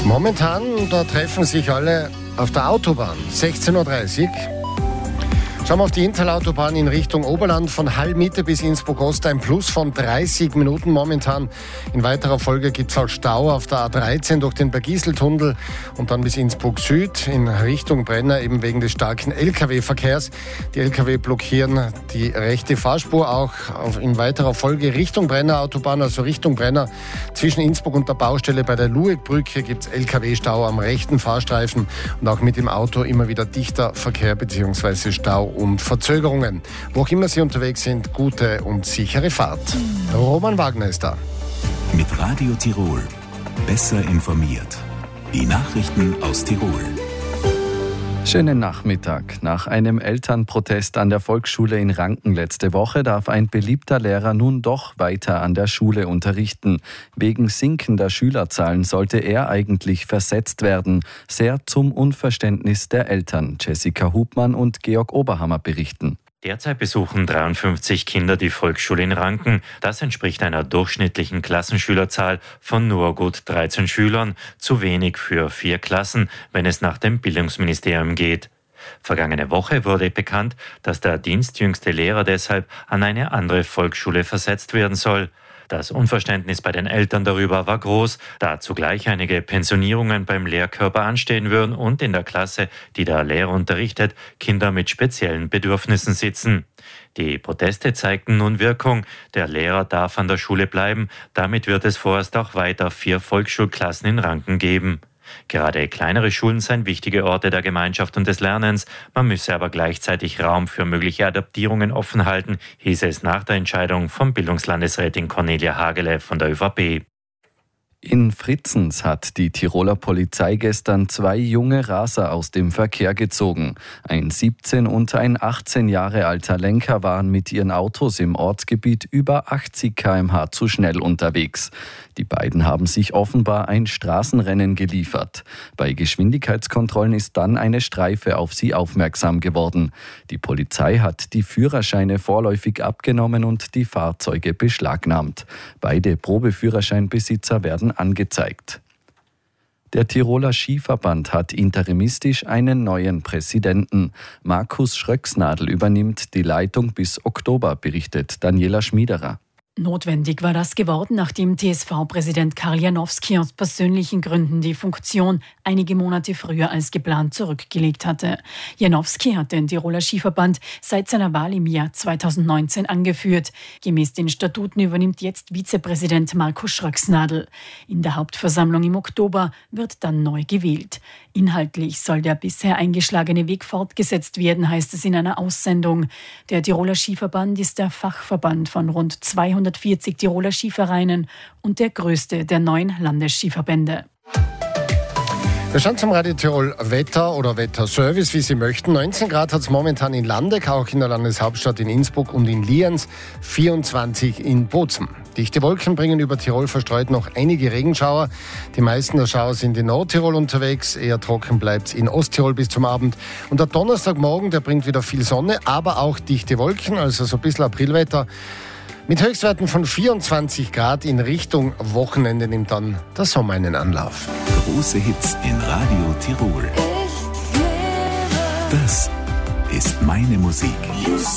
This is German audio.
Momentan, da treffen sich alle auf der Autobahn, 16.30 Uhr. Schauen wir auf die Interlautobahn in Richtung Oberland von Hall-Mitte bis Innsbruck-Ost, ein Plus von 30 Minuten momentan. In weiterer Folge gibt es auch Stau auf der A13 durch den Bergiseltunnel und dann bis Innsbruck-Süd in Richtung Brenner, eben wegen des starken Lkw-Verkehrs. Die Lkw blockieren die rechte Fahrspur auch in weiterer Folge Richtung Brenner Autobahn, also Richtung Brenner. Zwischen Innsbruck und der Baustelle bei der Luegbrücke gibt es Lkw-Stau am rechten Fahrstreifen und auch mit dem Auto immer wieder dichter Verkehr bzw. Stau und Verzögerungen. Wo auch immer Sie unterwegs sind, gute und sichere Fahrt. Roman Wagner ist da. Mit Radio Tirol. Besser informiert. Die Nachrichten aus Tirol. Schönen Nachmittag. Nach einem Elternprotest an der Volksschule in Ranken letzte Woche darf ein beliebter Lehrer nun doch weiter an der Schule unterrichten. Wegen sinkender Schülerzahlen sollte er eigentlich versetzt werden. Sehr zum Unverständnis der Eltern. Jessica Hubmann und Georg Oberhammer berichten. Derzeit besuchen 53 Kinder die Volksschule in Ranken. Das entspricht einer durchschnittlichen Klassenschülerzahl von nur gut 13 Schülern. Zu wenig für 4 Klassen, wenn es nach dem Bildungsministerium geht. Vergangene Woche wurde bekannt, dass der dienstjüngste Lehrer deshalb an eine andere Volksschule versetzt werden soll. Das Unverständnis bei den Eltern darüber war groß, da zugleich einige Pensionierungen beim Lehrkörper anstehen würden und in der Klasse, die der Lehrer unterrichtet, Kinder mit speziellen Bedürfnissen sitzen. Die Proteste zeigten nun Wirkung. Der Lehrer darf an der Schule bleiben. Damit wird es vorerst auch weiter 4 Volksschulklassen in Ranken geben. Gerade kleinere Schulen seien wichtige Orte der Gemeinschaft und des Lernens. Man müsse aber gleichzeitig Raum für mögliche Adaptierungen offen halten, hieß es nach der Entscheidung von Bildungslandesrätin Cornelia Hagele von der ÖVP. In Fritzens hat die Tiroler Polizei gestern 2 junge Raser aus dem Verkehr gezogen. Ein 17 und ein 18 Jahre alter Lenker waren mit ihren Autos im Ortsgebiet über 80 km/h zu schnell unterwegs. Die beiden haben sich offenbar ein Straßenrennen geliefert. Bei Geschwindigkeitskontrollen ist dann eine Streife auf sie aufmerksam geworden. Die Polizei hat die Führerscheine vorläufig abgenommen und die Fahrzeuge beschlagnahmt. Beide Probeführerscheinbesitzer werden angezeigt. Der Tiroler Skiverband hat interimistisch einen neuen Präsidenten. Markus Schröcksnadl übernimmt die Leitung bis Oktober, berichtet Daniela Schmiederer. Notwendig war das geworden, nachdem TSV-Präsident Karl Janowski aus persönlichen Gründen die Funktion einige Monate früher als geplant zurückgelegt hatte. Janowski hat den Tiroler Skiverband seit seiner Wahl im Jahr 2019 angeführt. Gemäß den Statuten übernimmt jetzt Vizepräsident Markus Schröcksnadl. In der Hauptversammlung im Oktober wird dann neu gewählt. Inhaltlich soll der bisher eingeschlagene Weg fortgesetzt werden, heißt es in einer Aussendung. Der Tiroler Skiverband ist der Fachverband von rund 240 Tiroler Skivereinen und der größte der 9 Landesskiverbände. Wir schauen zum Radio Tirol Wetter oder Wetterservice, wie Sie möchten. 19 Grad hat es momentan in Landeck, auch in der Landeshauptstadt in Innsbruck und in Lienz, 24 in Bozen. Dichte Wolken bringen über Tirol verstreut noch einige Regenschauer. Die meisten der Schauer sind in Nordtirol unterwegs. Eher trocken bleibt es in Osttirol bis zum Abend. Und der Donnerstagmorgen, der bringt wieder viel Sonne, aber auch dichte Wolken, also so ein bisschen Aprilwetter. Mit Höchstwerten von 24 Grad in Richtung Wochenende nimmt dann der Sommer einen Anlauf. Große Hits in Radio Tirol. Das ist meine Musik.